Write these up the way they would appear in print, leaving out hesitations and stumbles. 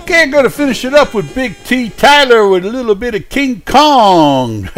Okay, I'm going to finish it up with Big T Tyler with a little bit of King Kong.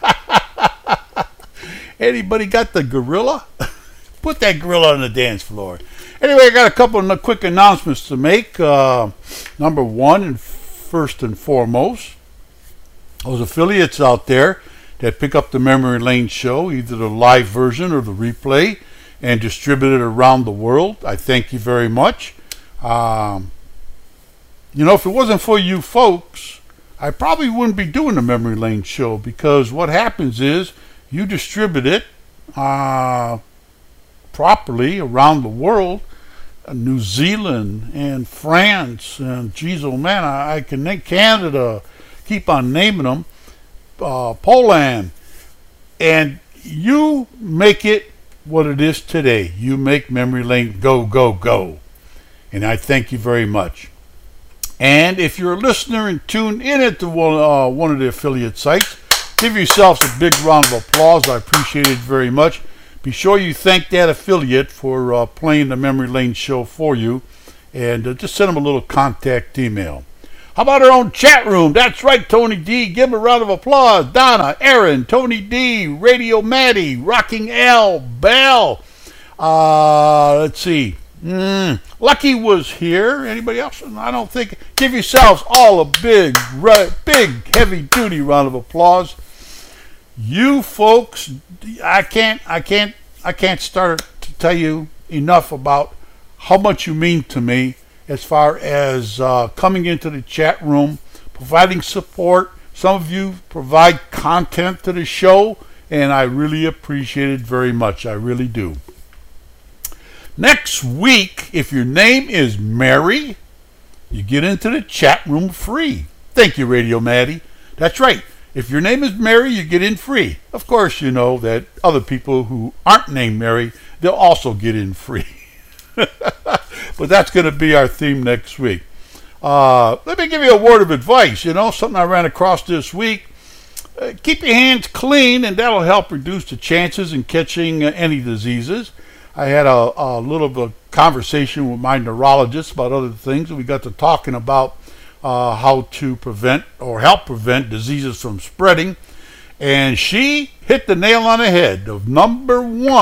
Anybody got the gorilla? Put that gorilla on the dance floor. Anyway, I got a couple of quick announcements to make. Number one, and first and foremost, those affiliates out there that pick up the Memory Lane show, either the live version or the replay, and distribute it around the world, I thank you very much. If it wasn't for you folks, I probably wouldn't be doing the Memory Lane show, because what happens is you distribute it properly around the world, New Zealand and France, and geez, oh man, I can name Canada, keep on naming them, Poland, and you make it what it is today. You make Memory Lane go, go, go. And I thank you very much. And if you're a listener and tuned in at the one of the affiliate sites, give yourselves a big round of applause. I appreciate it very much. Be sure you thank that affiliate for playing the Memory Lane show for you, and just send them a little contact email. How about our own chat room? That's right, Tony D. Give him a round of applause. Donna, Aaron, Tony D, Radio Maddie, Rocking L, Bell. Let's see. Lucky was here. Anybody else? I don't think. Give yourselves all a big, heavy-duty round of applause. You folks, I can't start to tell you enough about how much you mean to me, as far as coming into the chat room, providing support. Some of you provide content to the show, and I really appreciate it very much. I really do. Next week, if your name is Mary, you get into the chat room free. Thank you, Radio Maddie. That's right. If your name is Mary, you get in free. Of course, you know that other people who aren't named Mary, they'll also get in free. But that's going to be our theme next week. Let me give you a word of advice. Something I ran across this week. Keep your hands clean, and that'll help reduce the chances in catching any diseases. I had a little bit of a conversation with my neurologist about other things, and we got to talking about how to prevent or help prevent diseases from spreading. And she hit the nail on the head. The number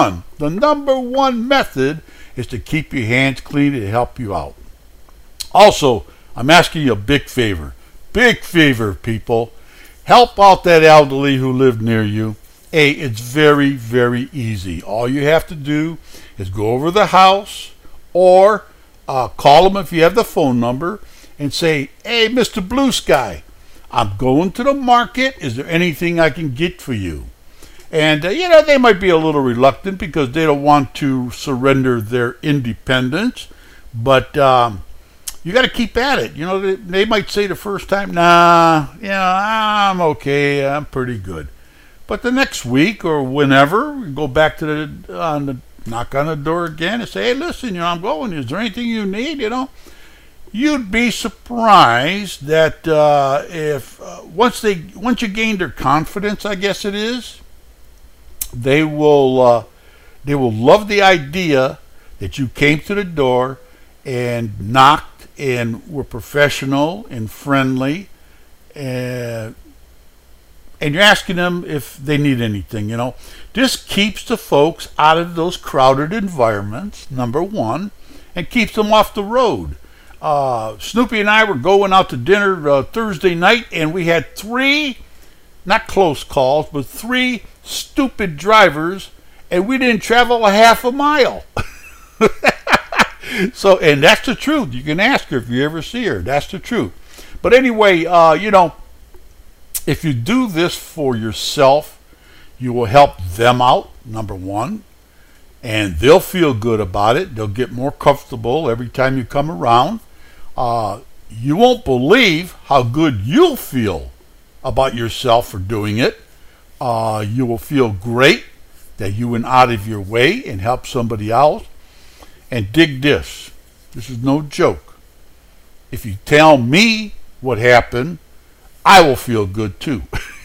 one method is to keep your hands clean to help you out. Also, I'm asking you a big favor. Big favor, people. Help out that elderly who live near you. Hey, it's very, very easy. All you have to do is go over the house or call them if you have the phone number and say, hey, Mr. Blue Sky, I'm going to the market. Is there anything I can get for you? And, they might be a little reluctant because they don't want to surrender their independence. But you got to keep at it. They might say the first time, nah, I'm okay. I'm pretty good. But the next week or whenever, we go back to the knock on the door again and say, hey, listen, I'm going. Is there anything you need? You'd be surprised that if once you gain their confidence, I guess it is, they will love the idea that you came to the door and knocked and were professional and friendly, and you're asking them if they need anything. This keeps the folks out of those crowded environments, number one, and keeps them off the road. Snoopy and I were going out to dinner Thursday night, and we had 3, not close calls, but 3 stupid drivers, and we didn't travel a half a mile. So, and that's the truth. You can ask her if you ever see her. That's the truth. But anyway, if you do this for yourself, you will help them out, number one, and they'll feel good about it. They'll get more comfortable every time you come around. You won't believe how good you'll feel about yourself for doing it. You will feel great that you went out of your way and helped somebody else. And dig this. This is no joke. If you tell me what happened, I will feel good too.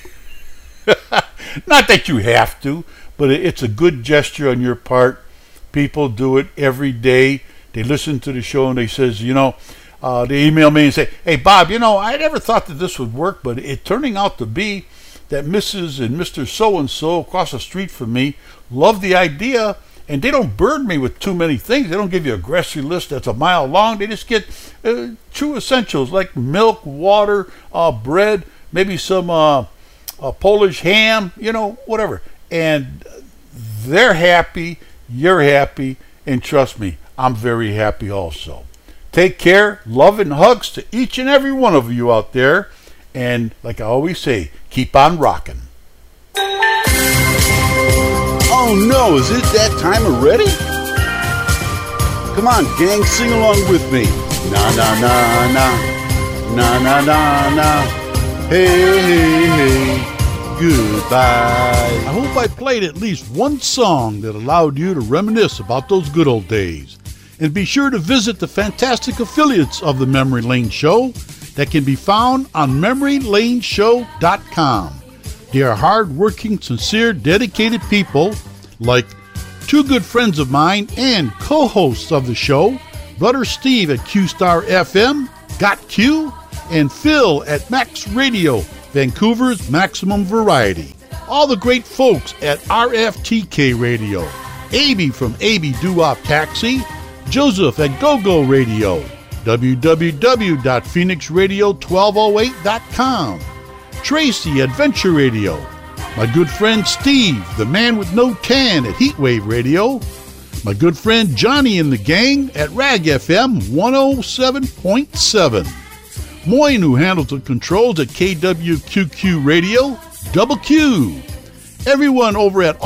Not that you have to, but it's a good gesture on your part. People do it every day. They listen to the show and they says, they email me and say, hey, Bob, I never thought that this would work, but it turning out to be that Mrs. and Mr. So-and-so across the street from me love the idea, and they don't burden me with too many things. They don't give you a grocery list that's a mile long. They just get true essentials like milk, water, bread, maybe some Polish ham, whatever. And they're happy, you're happy, and trust me, I'm very happy also. Take care, love and hugs to each and every one of you out there. And like I always say, keep on rocking. Oh no, is it that time already? Come on, gang, sing along with me. Na na na na, na na na na, hey hey hey, goodbye. I hope I played at least one song that allowed you to reminisce about those good old days. And be sure to visit the fantastic affiliates of the Memory Lane Show that can be found on memorylaneshow.com. They are hard-working, sincere, dedicated people like two good friends of mine and co-hosts of the show, Brother Steve at Q-Star FM, Got Q, and Phil at Max Radio, Vancouver's maximum variety. All the great folks at RFTK Radio, AB from AB Doo-Wop Taxi, Joseph at GoGo Radio, www.phoenixradio1208.com, Tracy at Venture Radio, my good friend Steve, the man with no tan at Heatwave Radio, my good friend Johnny and the gang at Rag FM 107.7, Moyne, who handles the controls at KWQQ Radio, Double Q, everyone over at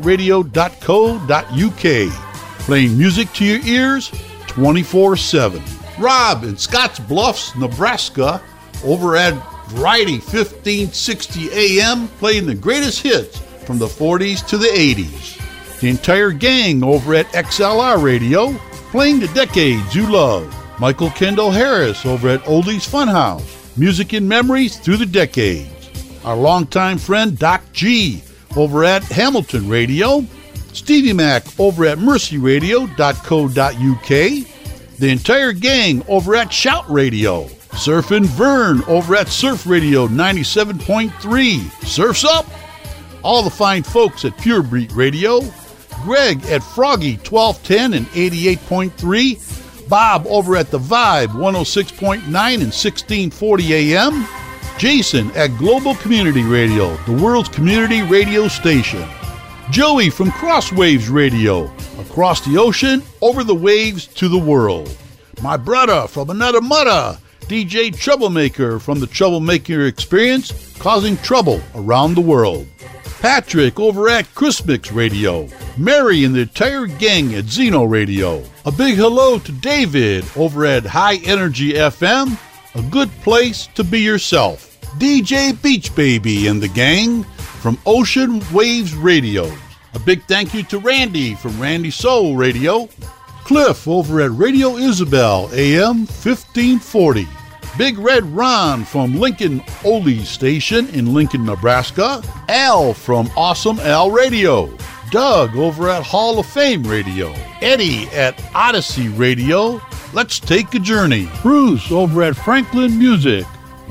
ultimateradio.co.uk, playing music to your ears 24/7. Rob in Scotts Bluffs, Nebraska, over at Variety 1560 AM, playing the greatest hits from the 40s to the 80s. The entire gang over at XLR Radio, playing the decades you love. Michael Kendall Harris over at Oldies Funhouse, music and memories through the decades. Our longtime friend Doc G over at Hamilton Radio, Stevie Mac over at mercyradio.co.uk, the entire gang over at Shout Radio, Surfin' Vern over at Surf Radio 97.3, Surf's Up, all the fine folks at Pure Beat Radio, Greg at Froggy 1210 and 88.3, Bob over at The Vibe 106.9 and 1640 AM, Jason at Global Community Radio, the world's community radio station, Joey from Crosswaves Radio, across the ocean, over the waves to the world. My brother from another mother, DJ Troublemaker from the Troublemaker Experience, causing trouble around the world. Patrick over at Chrismix Radio, Mary and the entire gang at Zeno Radio. A big hello to David over at High Energy FM, a good place to be yourself. DJ Beach Baby and the gang from Ocean Waves Radio. A big thank you to Randy from Randy Soul Radio. Cliff over at Radio Isabel AM 1540. Big Red Ron from Lincoln Oldies Station in Lincoln, Nebraska. Al from Awesome Al Radio. Doug over at Hall of Fame Radio. Eddie at Odyssey Radio. Let's take a journey. Bruce over at Franklin Music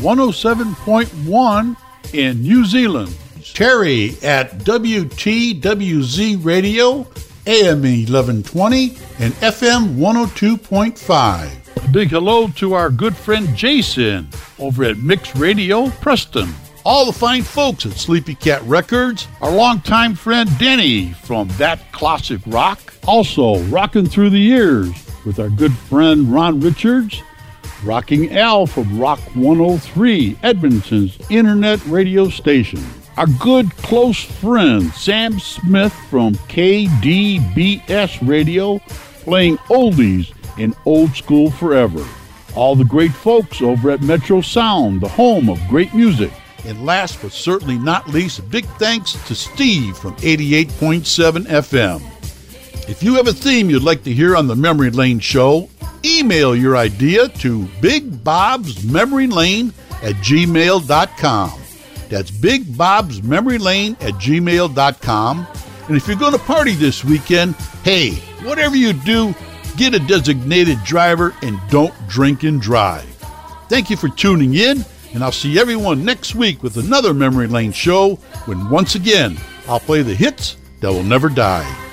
107.1 in New Zealand. Terry at WTWZ Radio, AM 1120 and FM 102.5. A big hello to our good friend Jason over at Mix Radio, Preston. All the fine folks at Sleepy Cat Records, our longtime friend Denny from That Classic Rock. Also rocking through the years with our good friend Ron Richards, Rocking Al from Rock 103, Edmonton's internet radio station. Our good close friend Sam Smith from KDBS Radio, playing oldies and old school forever. All the great folks over at Metro Sound, the home of great music. And last but certainly not least, a big thanks to Steve from 88.7 FM. If you have a theme you'd like to hear on the Memory Lane Show, email your idea to bigbobsmemorylane@gmail.com. That's bigbobsmemorylane@gmail.com. And if you're going to party this weekend, hey, whatever you do, get a designated driver, and don't drink and drive. Thank you for tuning in, and I'll see everyone next week with another Memory Lane show when once again I'll play the hits that will never die.